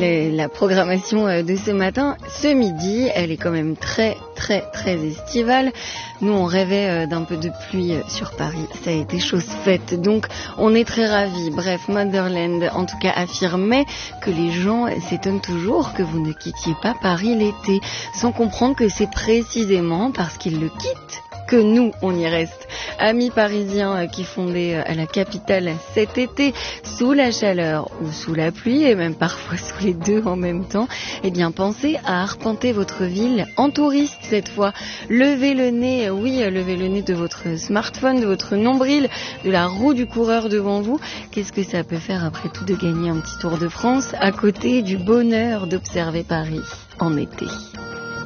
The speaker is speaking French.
La programmation de ce matin, ce midi, elle est quand même très estivale. Nous, on rêvait d'un peu de pluie sur Paris. Ça a été chose faite. Donc, on est très ravis. Bref, Motherland, en tout cas, affirmait que les gens s'étonnent toujours que vous ne quittiez pas Paris l'été, sans comprendre que c'est précisément parce qu'ils le quittent que nous, on y reste. Amis parisiens qui fondaient à la capitale cet été, sous la chaleur ou sous la pluie, et même parfois sous les deux en même temps, eh bien, pensez à arpenter votre ville en touriste cette fois. Levez le nez, levez le nez de votre smartphone, de votre nombril, de la roue du coureur devant vous. Qu'est-ce que ça peut faire après tout de gagner un petit Tour de France à côté du bonheur d'observer Paris en été ?